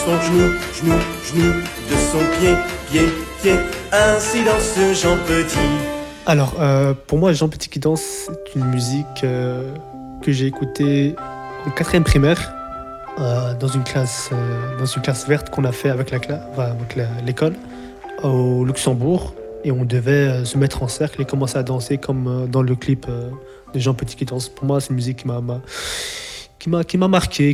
son genou, genou, genou, de son pied, pied, pied, ainsi danse Jean Petit. Alors, pour moi, Jean Petit qui danse, c'est une musique que j'ai écoutée en 4e primaire, dans une classe verte qu'on a fait avec l'école au Luxembourg. Et on devait se mettre en cercle et commencer à danser comme dans le clip de Jean Petit qui danse. Pour moi, c'est une musique qui m'a marqué,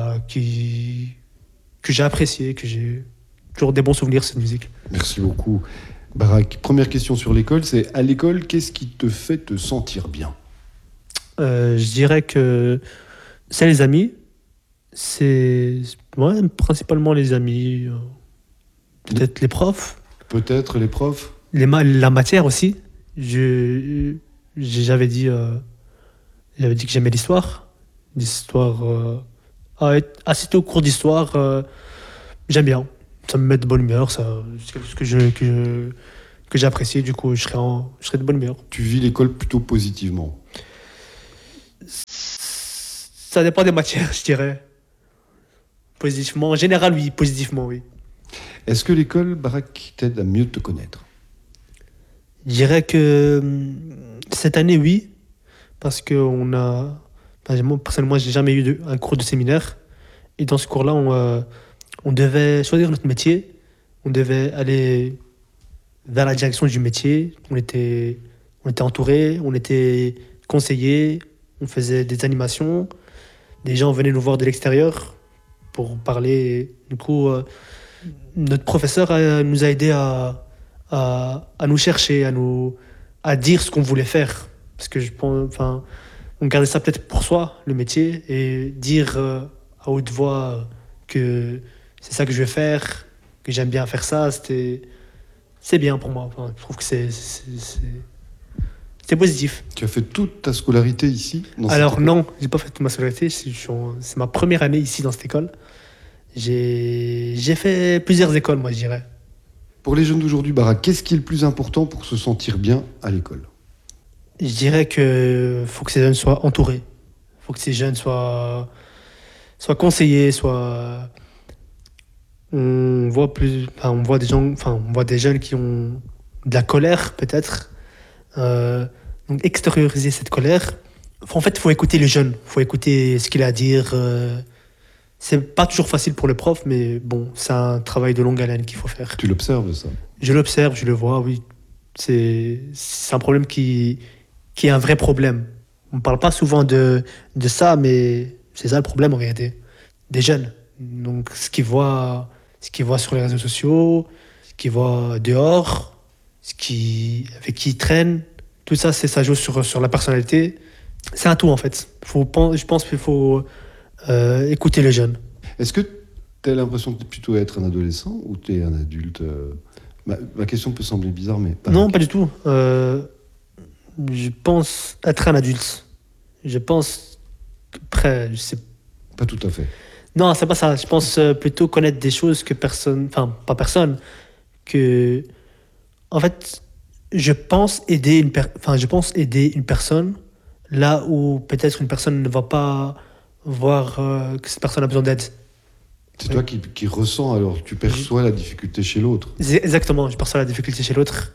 que j'ai apprécié, que j'ai toujours des bons souvenirs de cette musique. Merci beaucoup. Barak, première question sur l'école, c'est à l'école, qu'est-ce qui te fait te sentir bien ? Je dirais que c'est les amis. C'est principalement les amis. Peut-être les profs. Peut-être les profs ? La matière aussi. J'avais dit que j'aimais l'histoire. Assister au cours d'histoire, j'aime bien. Ça me met de bonne humeur. C'est quelque chose que j'apprécie. Du coup, je serais de bonne humeur. Tu vis l'école plutôt positivement ? Ça dépend des matières, je dirais. Positivement. En général, oui. Positivement, oui. Est-ce que l'école, Barak, t'aide à mieux te connaître ? Je dirais que cette année, oui. Parce que moi, personnellement, j'ai jamais eu un cours de séminaire. Et dans ce cours-là, on devait choisir notre métier. On devait aller vers la direction du métier. On était entourés, on était conseillés, on faisait des animations. Des gens venaient nous voir de l'extérieur pour parler. Du coup, notre professeur nous a aidés à nous chercher, à dire ce qu'on voulait faire. Parce que on gardait ça peut-être pour soi, le métier, et dire à haute voix que c'est ça que je vais faire, que j'aime bien faire ça, c'est bien pour moi. Je trouve que c'est positif. Tu as fait toute ta scolarité ici ? Alors non, j'ai pas fait toute ma scolarité, c'est ma première année ici dans cette école. J'ai fait plusieurs écoles, moi, je dirais. Pour les jeunes d'aujourd'hui, Barak, qu'est-ce qui est le plus important pour se sentir bien à l'école ? Je dirais que faut que ces jeunes soient entourés. Faut que ces jeunes soient conseillés, on voit des jeunes qui ont de la colère, peut-être. Donc extérioriser cette colère. En fait, il faut écouter le jeune. Il faut écouter ce qu'il a à dire. C'est pas toujours facile pour le prof, mais bon, c'est un travail de longue haleine qu'il faut faire. Tu l'observes, ça ? Je l'observe, je le vois, oui. C'est un problème qui est un vrai problème. On ne parle pas souvent de ça, mais c'est ça le problème en réalité. Des jeunes. Donc, ce qu'ils voient sur les réseaux sociaux, ce qu'ils voient dehors, avec qui ils traînent, tout ça, ça joue sur la personnalité. C'est un tout, en fait. Je pense qu'il faut écouter les jeunes. Est-ce que tu as l'impression de plutôt être un adolescent ou tu es un adulte ? Ma question peut sembler bizarre, mais... Non, pas du tout. Je pense être un adulte. Je pense prêt, je sais. Pas tout à fait. Non, c'est pas ça. Je pense plutôt connaître des choses que personne, enfin pas personne, que en fait, je pense aider une personne là où peut-être une personne ne va pas voir que cette personne a besoin d'aide. C'est toi qui ressens, alors tu perçois la difficulté chez l'autre. Exactement, je perçois la difficulté chez l'autre.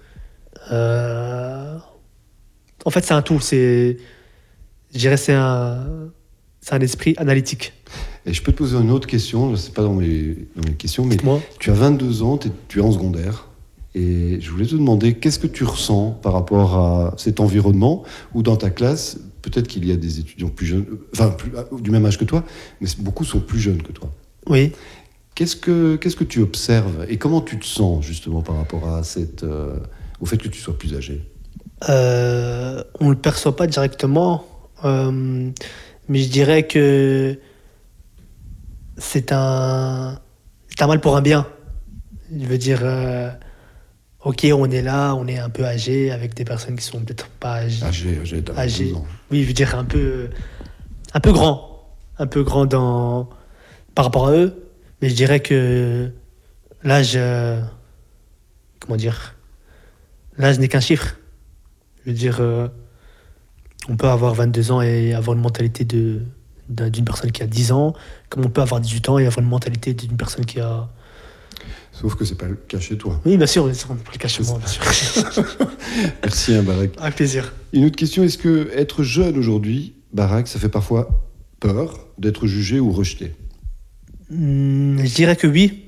En fait, c'est un tout. Je dirais c'est un esprit analytique. Et je peux te poser une autre question, c'est pas dans mes questions, mais Dites-moi. Tu as 22 ans, tu es en secondaire, et je voulais te demander qu'est-ce que tu ressens par rapport à cet environnement, ou dans ta classe, peut-être qu'il y a des étudiants plus jeunes, du même âge que toi, mais beaucoup sont plus jeunes que toi. Oui. Qu'est-ce que tu observes, et comment tu te sens justement par rapport à au fait que tu sois plus âgé ? On ne le perçoit pas directement, mais je dirais que c'est un mal pour un bien. Je veux dire, ok, on est là, on est un peu âgé avec des personnes qui sont peut-être pas âgées. T'as 22 ans. Oui, je veux dire un peu grand par rapport à eux. Mais je dirais que l'âge, l'âge n'est qu'un chiffre. Je veux dire, on peut avoir 22 ans et avoir une mentalité de d'une personne qui a 10 ans, comme on peut avoir 18 ans et avoir une mentalité d'une personne qui a... Sauf que c'est pas le cas chez toi. Oui, bien sûr, on peut le cacher moi, bien sûr. Merci, hein, Barak. Avec plaisir. Une autre question, est-ce que être jeune aujourd'hui, Barak, ça fait parfois peur d'être jugé ou rejeté? Je dirais que oui.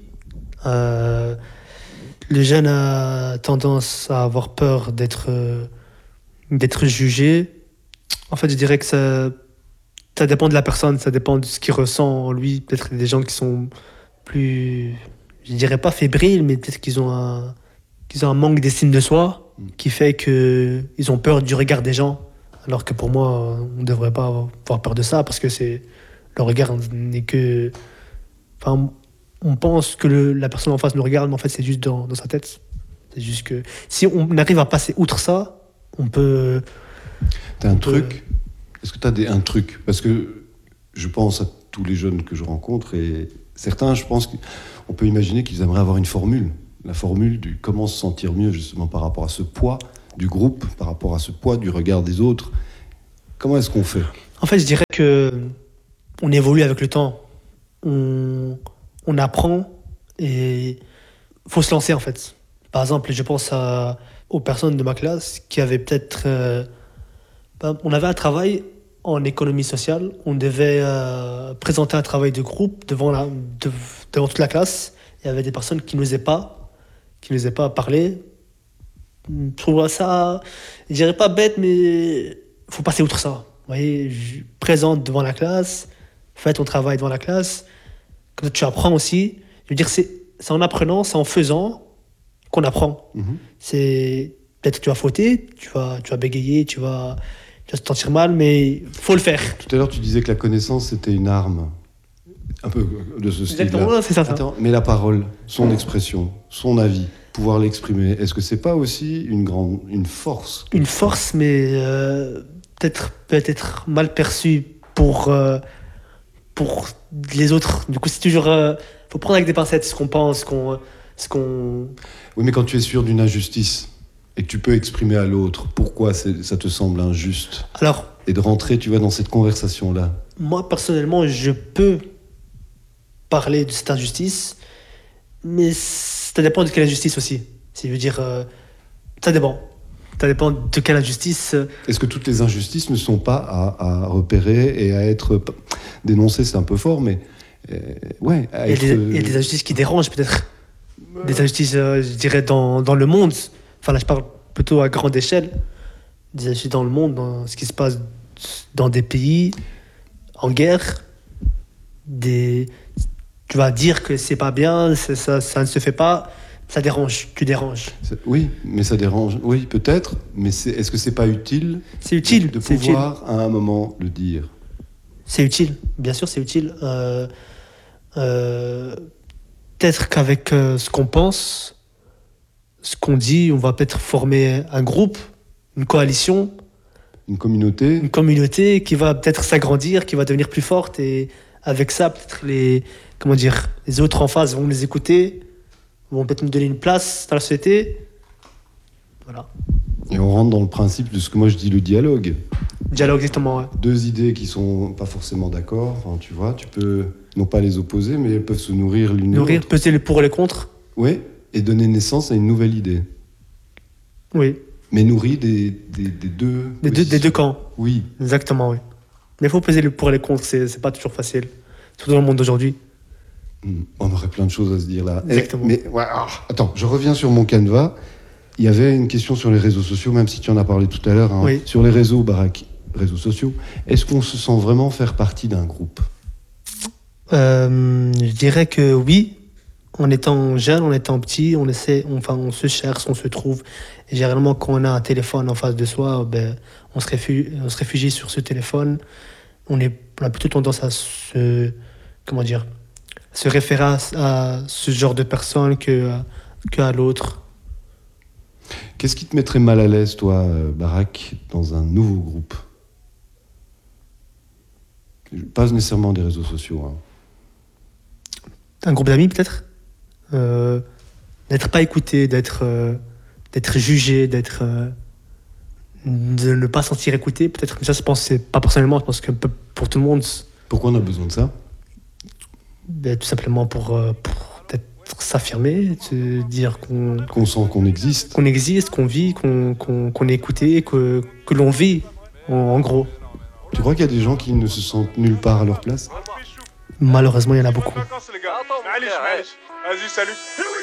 Le jeune a tendance à avoir peur d'être jugé. En fait, je dirais que ça dépend de la personne, ça dépend de ce qu'il ressent en lui. Peut-être qu'il y a des gens qui sont plus, je dirais pas fébriles, mais peut-être qu'ils ont un manque d'estime de soi qui fait qu'ils ont peur du regard des gens. Alors que pour moi, on ne devrait pas avoir peur de ça parce que le regard n'est que... Enfin, on pense que la personne en face nous regarde, mais en fait, c'est juste dans sa tête. C'est juste que si on arrive à passer outre ça, on peut... T'as un truc? Est-ce que t'as un truc? Parce que je pense à tous les jeunes que je rencontre et certains, je pense qu'on peut imaginer qu'ils aimeraient avoir une formule. La formule du comment se sentir mieux justement par rapport à ce poids du groupe, par rapport à ce poids du regard des autres. Comment est-ce qu'on fait? En fait, je dirais que on évolue avec le temps. On apprend et faut se lancer en fait. Par exemple, je pense aux personnes de ma classe qui avaient peut-être... on avait un travail en économie sociale. On devait présenter un travail de groupe devant toute la classe. Il y avait des personnes qui n'osaient pas parler. Je trouve ça, je dirais pas bête, mais faut passer outre ça. Vous voyez, présente devant la classe, fais ton travail devant la classe. Comme ça, tu apprends aussi. Je veux dire, c'est en apprenant, c'est en faisant qu'on apprend. C'est peut-être que tu vas fauter, tu vas bégayer, tu vas te sentir mal, mais faut le faire. Tout à l'heure, tu disais que la connaissance, c'était une arme. Un peu de ce style-là. Exactement, c'est ça. Attends, mais la parole, son expression, son avis, pouvoir l'exprimer, est-ce que c'est pas aussi une force? Une force, mais peut-être mal perçue pour les autres. Du coup, c'est toujours... faut prendre avec des pincettes ce qu'on pense, ce qu'on... Oui, mais quand tu es sûr d'une injustice et que tu peux exprimer à l'autre pourquoi ça te semble injuste, Alors, et de rentrer, tu vois, dans cette conversation-là. Moi, personnellement, je peux parler de cette injustice, mais ça dépend de quelle injustice aussi. Je veux dire, ça dépend. Ça dépend de quelle injustice. Est-ce que toutes les injustices ne sont pas à repérer et à être dénoncées? C'est un peu fort, mais ouais. Il y a des injustices qui dérangent peut-être. Des injustices, je dirais, dans le monde. Enfin, là, je parle plutôt à grande échelle. Des injustices dans le monde, dans ce qui se passe dans des pays en guerre. Tu vas dire que c'est pas bien, ça ne se fait pas. Ça dérange, tu déranges. Oui, mais ça dérange. Oui, peut-être, mais est-ce que c'est pas utile? C'est utile. De pouvoir, à un moment, le dire. C'est utile, bien sûr, c'est utile. Peut-être qu'avec ce qu'on pense, ce qu'on dit, on va peut-être former un groupe, une coalition. Une communauté. Une communauté qui va peut-être s'agrandir, qui va devenir plus forte. Et avec ça, peut-être les autres en face vont nous écouter, vont peut-être nous donner une place dans la société. Voilà. Et on rentre dans le principe de ce que moi je dis, le dialogue. Dialogue, exactement, ouais. Deux idées qui sont pas forcément d'accord, enfin, tu vois, tu peux non pas les opposer, mais elles peuvent se nourrir l'une de l'autre. Nourrir, peser le pour et le contre. Oui, et donner naissance à une nouvelle idée. Oui. Mais nourrie des deux... Des deux camps. Oui. Exactement, oui. Mais il faut peser le pour et le contre, c'est pas toujours facile. Surtout dans le monde d'aujourd'hui. On aurait plein de choses à se dire là. Exactement. Mais ouais, attends, je reviens sur mon canevas. Il y avait une question sur les réseaux sociaux, même si tu en as parlé tout à l'heure. Hein. Oui. Sur les réseaux, Barak, réseaux sociaux, est-ce qu'on se sent vraiment faire partie d'un groupe? Je dirais que oui. En étant jeune, en étant petit, on se cherche, on se trouve. Et généralement, quand on a un téléphone en face de soi, on se réfugie sur ce téléphone. On a plutôt tendance à se référer à ce genre de personnes qu'à l'autre. Qu'est-ce qui te mettrait mal à l'aise, toi, Barak, dans un nouveau groupe? Pas nécessairement des réseaux sociaux. Hein. Un groupe d'amis, peut-être. D'être pas écouté, d'être jugé, de ne pas sentir écouté. Peut-être que ça, je pense, c'est pas personnellement, je pense que pour tout le monde, Pourquoi on a besoin de ça? Ben, tout simplement pour peut-être s'affirmer, se dire Qu'on sent qu'on existe. qu'on existe, qu'on vit, qu'on est écouté, que l'on vit, en gros. Tu crois qu'il y a des gens qui ne se sentent nulle part à leur place? Malheureusement, il y en a beaucoup. Vas-y, salut.